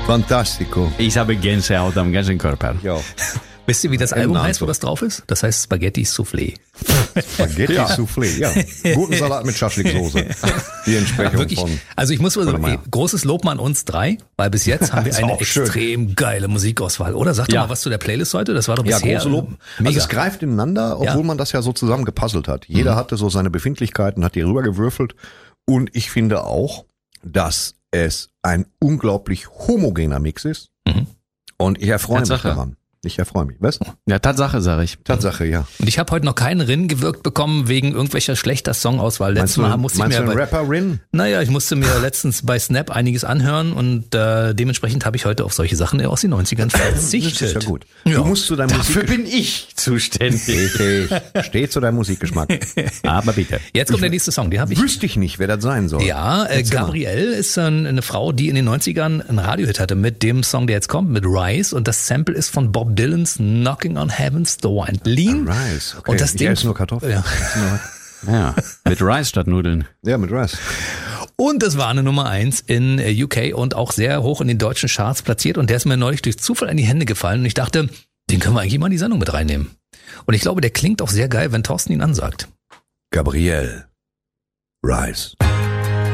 Fantastico. Ich habe Gänsehaut am ganzen Körper. Ja. Wisst ihr, wie das Album heißt, wo das drauf ist? Das heißt Spaghetti Soufflé. Spaghetti Soufflé, ja. Guten Salat mit Schaschliksoße. Die Entsprechung Wirklich, von... also ich muss mal Warte mal. sagen, großes Lob mal an uns drei, weil bis jetzt haben wir Das ist eine auch schön. extrem geile Musikauswahl, oder? Sag doch Ja. mal was zu der Playlist heute, das war doch Ja, bisher große Lob. mega. Also es greift ineinander, obwohl Ja. man das ja so zusammen gepuzzelt hat. Jeder hatte so seine Befindlichkeiten, hat die rübergewürfelt. Und ich finde auch, dass es ein unglaublich homogener Mix ist. Mhm. Und ich erfreue mich Tatsache. daran. Ich erfreue mich. Was? Ja, Tatsache, sage ich. Tatsache, ja. Und ich habe heute noch keinen Rin gewirkt bekommen wegen irgendwelcher schlechter Songauswahl. Letztes Mal musste ich mir einen Rapper Rin? Naja, ich musste mir letztens bei Snap einiges anhören und dementsprechend habe ich heute auf solche Sachen aus den 90ern verzichtet. Das ist ja gut. Ja. Du musst zu deinem Dafür Musikgeschmack. bin ich zuständig. Richtig. Steh zu deinem Musikgeschmack. Aber bitte. Jetzt kommt der nächste Song, den habe ich. Wüsste ich nicht, wer das sein soll. Ja, Gabrielle ist eine Frau, die in den 90ern einen Radiohit hatte mit dem Song, der jetzt kommt, mit Rise. Und das Sample ist von Bob Dylans Knocking on Heaven's Door. And Lean. Rise, okay. Und das Ich Ding, esse nur Kartoffeln. Ja. Ja, mit Reis statt Nudeln. Ja, mit Rice. Und es war eine Nummer 1 in UK und auch sehr hoch in den deutschen Charts platziert. Und der ist mir neulich durch Zufall in die Hände gefallen. Und ich dachte, den können wir eigentlich mal in die Sendung mit reinnehmen. Und ich glaube, der klingt auch sehr geil, wenn Thorsten ihn ansagt. Gabrielle. Rice.